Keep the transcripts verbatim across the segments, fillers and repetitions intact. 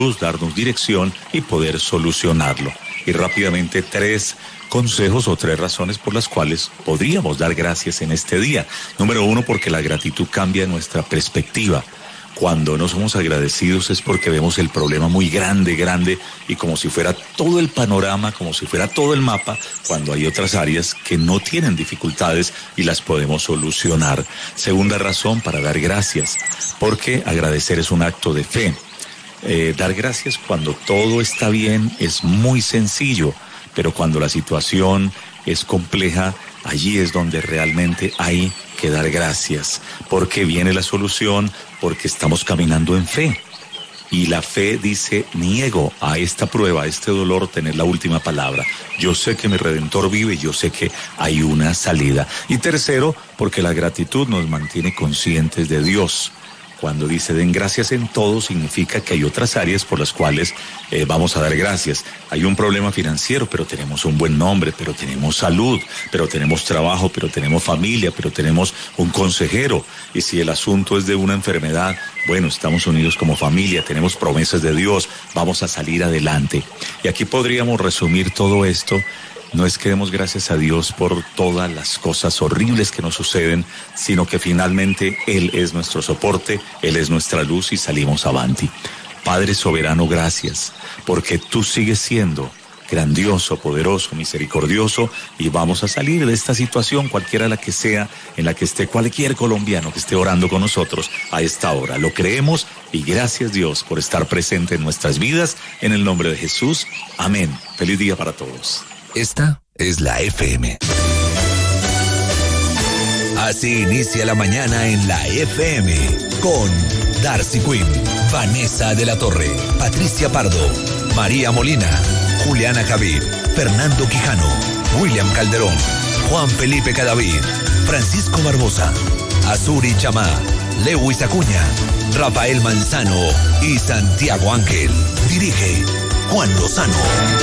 darnos dirección y poder solucionarlo. Y rápidamente tres consejos o tres razones por las cuales podríamos dar gracias en este día. Número uno, porque la gratitud cambia nuestra perspectiva. Cuando no somos agradecidos es porque vemos el problema muy grande, grande, y como si fuera todo el panorama, como si fuera todo el mapa, cuando hay otras áreas que no tienen dificultades y las podemos solucionar. Segunda razón para dar gracias, porque agradecer es un acto de fe. Eh, dar gracias cuando todo está bien es muy sencillo, pero cuando la situación es compleja, allí es donde realmente hay que dar gracias, porque viene la solución, porque estamos caminando en fe. Y la fe dice, niego a esta prueba, a este dolor, tener la última palabra. Yo sé que mi Redentor vive, yo sé que hay una salida. Y tercero, porque la gratitud nos mantiene conscientes de Dios. Cuando dice den gracias en todo, significa que hay otras áreas por las cuales eh, vamos a dar gracias. Hay un problema financiero, pero tenemos un buen nombre, pero tenemos salud, pero tenemos trabajo, pero tenemos familia, pero tenemos un consejero. Y si el asunto es de una enfermedad, bueno, estamos unidos como familia, tenemos promesas de Dios, vamos a salir adelante. Y aquí podríamos resumir todo esto. No es que demos gracias a Dios por todas las cosas horribles que nos suceden, sino que finalmente Él es nuestro soporte, Él es nuestra luz y salimos avanti. Padre soberano, gracias, porque tú sigues siendo grandioso, poderoso, misericordioso, y vamos a salir de esta situación, cualquiera la que sea, en la que esté cualquier colombiano que esté orando con nosotros a esta hora. Lo creemos y gracias Dios por estar presente en nuestras vidas, en el nombre de Jesús. Amén. Feliz día para todos. Esta es la F M. Así inicia la mañana en la F M con Darcy Quinn, Vanessa de la Torre, Patricia Pardo, María Molina, Juliana Javid, Fernando Quijano, William Calderón, Juan Felipe Cadavid, Francisco Barbosa, Azuri Chamá, Lewis Acuña, Rafael Manzano y Santiago Ángel. Dirige Juan Lozano.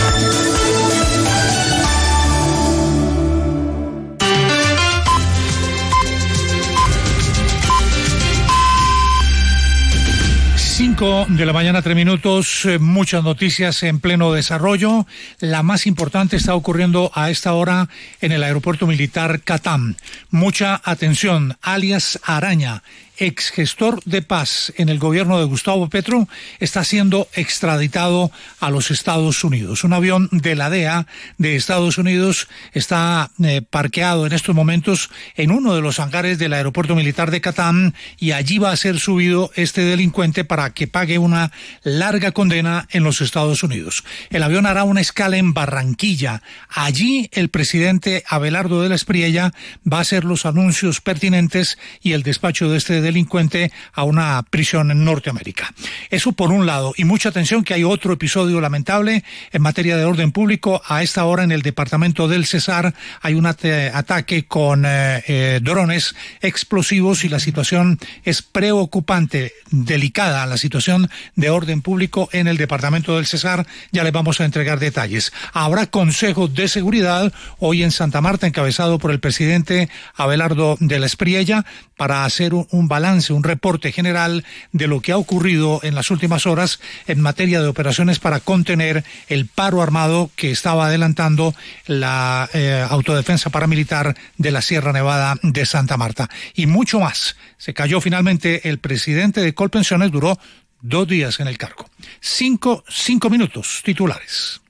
Cinco de la mañana, tres minutos, eh, muchas noticias en pleno desarrollo. La más importante está ocurriendo a esta hora en el aeropuerto militar Catam. Mucha atención, alias Araña, ex gestor de paz en el gobierno de Gustavo Petro, está siendo extraditado a los Estados Unidos. Un avión de la D E A de Estados Unidos está eh, parqueado en estos momentos en uno de los hangares del aeropuerto militar de Catam, y allí va a ser subido este delincuente para que pague una larga condena en los Estados Unidos. El avión hará una escala en Barranquilla. Allí el presidente Abelardo de la Espriella va a hacer los anuncios pertinentes y el despacho de este delincuente delincuente a una prisión en Norteamérica. Eso por un lado, y mucha atención que hay otro episodio lamentable en materia de orden público. A esta hora en el departamento del Cesar hay un at- ataque con eh, eh, drones explosivos y la situación es preocupante, delicada la situación de orden público en el departamento del Cesar. Ya les vamos a entregar detalles. Habrá consejo de seguridad hoy en Santa Marta, encabezado por el presidente Abelardo de la Espriella, para hacer un, un balance, un reporte general de lo que ha ocurrido en las últimas horas en materia de operaciones para contener el paro armado que estaba adelantando la eh, autodefensa paramilitar de la Sierra Nevada de Santa Marta. Y mucho más. Se cayó finalmente el presidente de Colpensiones, duró dos días en el cargo. Cinco, cinco minutos, titulares.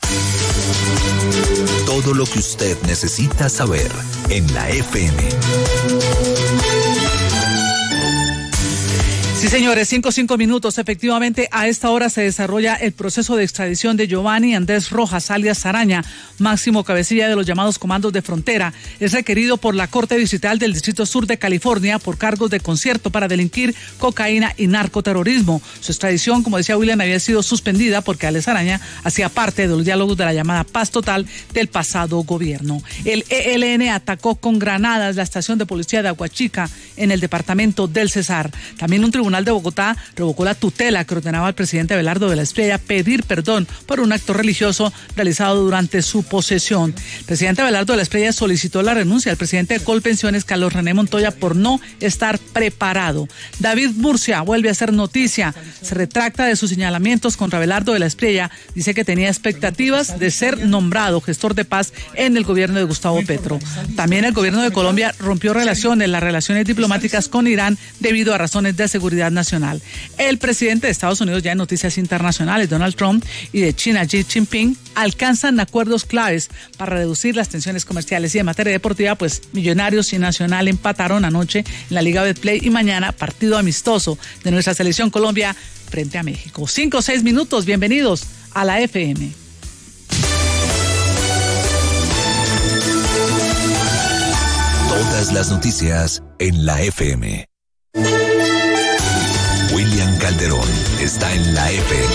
Todo lo que usted necesita saber en la F M. Sí, señores, cinco, cinco minutos. Efectivamente, a esta hora se desarrolla el proceso de extradición de Giovanni Andrés Rojas, alias Araña, máximo cabecilla de los llamados comandos de frontera. Es requerido por la Corte Distrital del Distrito Sur de California por cargos de concierto para delinquir cocaína y narcoterrorismo. Su extradición, como decía William, había sido suspendida porque alias Araña hacía parte de los diálogos de la llamada Paz Total del pasado gobierno. El E L N atacó con granadas la estación de policía de Aguachica en el departamento del Cesar. También un tribunal Tribunal de Bogotá revocó la tutela que ordenaba al presidente Abelardo de la Espriella pedir perdón por un acto religioso realizado durante su posesión. El presidente Abelardo de la Espriella solicitó la renuncia al presidente de Colpensiones, Carlos René Montoya, por no estar preparado. David Murcia vuelve a hacer noticia. Se retracta de sus señalamientos contra Abelardo de la Espriella. Dice que tenía expectativas de ser nombrado gestor de paz en el gobierno de Gustavo Petro. También el gobierno de Colombia rompió relaciones, las relaciones diplomáticas con Irán debido a razones de seguridad nacional. El presidente de Estados Unidos, ya en noticias internacionales, Donald Trump, y de China, Xi Jinping, alcanzan acuerdos claves para reducir las tensiones comerciales. Y en materia deportiva, pues Millonarios y Nacional empataron anoche en la Liga Betplay y mañana partido amistoso de nuestra selección Colombia frente a México. Cinco o seis minutos, bienvenidos a la F M. Todas las noticias en la F M. William Calderón está en la F M.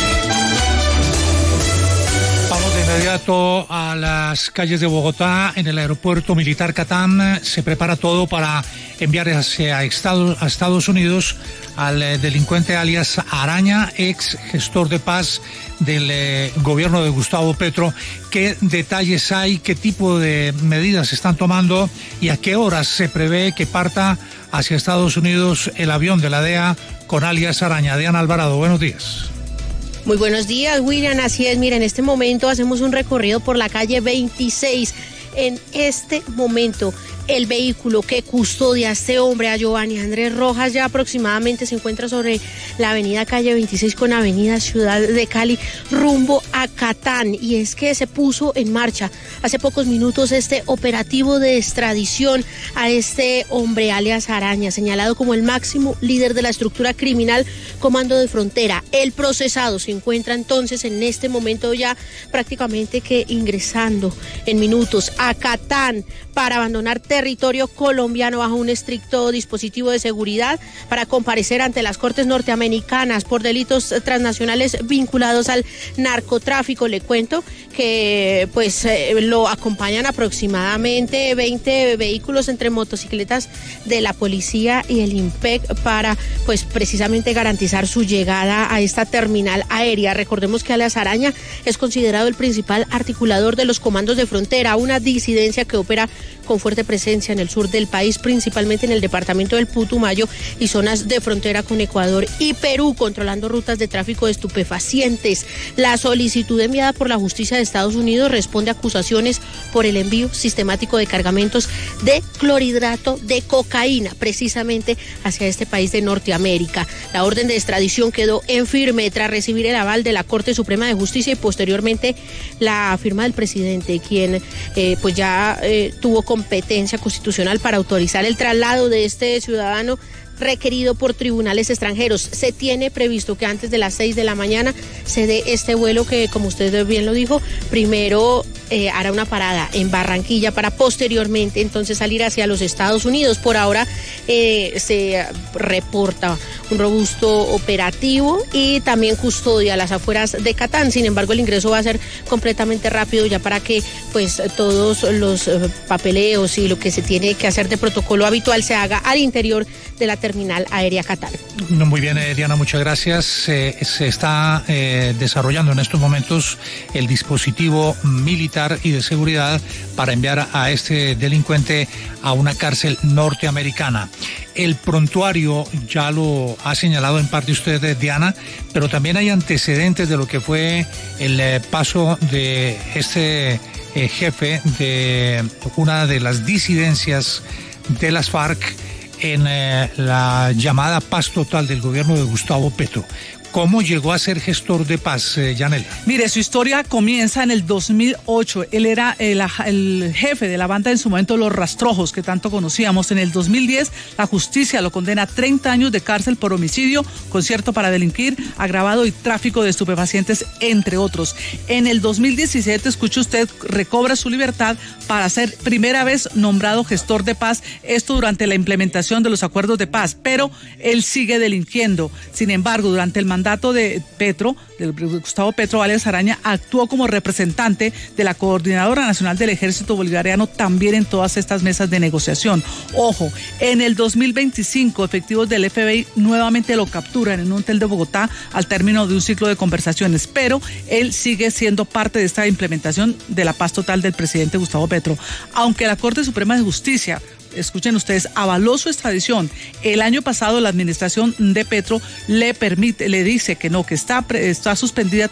Vamos de inmediato a las calles de Bogotá. En el aeropuerto militar Catán se prepara todo para enviar hacia Estados, a Estados Unidos al eh, delincuente alias Araña, ex gestor de paz del eh, gobierno de Gustavo Petro. ¿Qué detalles hay? ¿Qué tipo de medidas se están tomando? ¿Y a qué horas se prevé que parta hacia Estados Unidos el avión de la D E A con alias Araña? Diana Alvarado, buenos días. Muy buenos días, William. Así es, mira, en este momento hacemos un recorrido por la calle veintiséis. En este momento, el vehículo que custodia a este hombre, a Giovanni Andrés Rojas, ya aproximadamente se encuentra sobre la avenida calle veintiséis con avenida Ciudad de Cali, rumbo a Catán. Y es que se puso en marcha hace pocos minutos este operativo de extradición a este hombre, alias Araña, señalado como el máximo líder de la estructura criminal Comando de Frontera. El procesado se encuentra entonces en este momento ya prácticamente que ingresando en minutos a Catán para abandonar territorio colombiano bajo un estricto dispositivo de seguridad para comparecer ante las Cortes norteamericanas por delitos transnacionales vinculados al narcotráfico. Le cuento que pues eh, lo acompañan aproximadamente veinte vehículos entre motocicletas de la policía y el IMPEC para pues precisamente garantizar su llegada a esta terminal aérea. Recordemos que alias Araña es considerado el principal articulador de los comandos de frontera, una disidencia que opera con fuerte presencia en el sur del país, principalmente en el departamento del Putumayo y zonas de frontera con Ecuador y Perú, controlando rutas de tráfico de estupefacientes. La solicitud enviada por la justicia de Estados Unidos responde a acusaciones por el envío sistemático de cargamentos de clorhidrato de cocaína, precisamente hacia este país de Norteamérica. La orden de extradición quedó en firme tras recibir el aval de la Corte Suprema de Justicia y posteriormente la firma del presidente, quien eh, pues ya eh, tuvo competencia constitucional para autorizar el traslado de este ciudadano requerido por tribunales extranjeros. Se tiene previsto que antes de las seis de la mañana se dé este vuelo que, como usted bien lo dijo, primero eh, hará una parada en Barranquilla para posteriormente entonces salir hacia los Estados Unidos. Por ahora eh, se reporta un robusto operativo y también custodia a las afueras de Catán. Sin embargo, el ingreso va a ser completamente rápido ya para que pues todos los eh, papeleos y lo que se tiene que hacer de protocolo habitual se haga al interior de la terminal aérea Catán. Muy bien, eh, Diana, muchas gracias. Eh, se está eh, desarrollando en estos momentos el dispositivo militar y de seguridad para enviar a este delincuente a una cárcel norteamericana. El prontuario ya lo ha señalado en parte usted, Diana, pero también hay antecedentes de lo que fue el eh, paso de este eh, jefe de una de las disidencias de las FARC en eh, la llamada paz total del gobierno de Gustavo Petro. ¿Cómo llegó a ser gestor de paz, eh, Yanela? Mire, su historia comienza en el dos mil ocho. Él era el, el jefe de la banda en su momento Los Rastrojos, que tanto conocíamos. En el dos mil diez, la justicia lo condena a treinta años de cárcel por homicidio, concierto para delinquir, agravado y tráfico de estupefacientes, entre otros. En el dos mil diecisiete, escuche usted, recobra su libertad para ser primera vez nombrado gestor de paz, esto durante la implementación de los acuerdos de paz, pero él sigue delinquiendo. Sin embargo, durante el mandato mandato de Petro, del Gustavo Petro, alias Araña, actuó como representante de la Coordinadora Nacional del Ejército Bolivariano también en todas estas mesas de negociación. Ojo, en el dos mil veinticinco, efectivos del F B I nuevamente lo capturan en un hotel de Bogotá al término de un ciclo de conversaciones, pero él sigue siendo parte de esta implementación de la paz total del presidente Gustavo Petro. Aunque la Corte Suprema de Justicia, escuchen ustedes, avaló su extradición, el año pasado la administración de Petro le permite, le dice que no, que está, está suspendida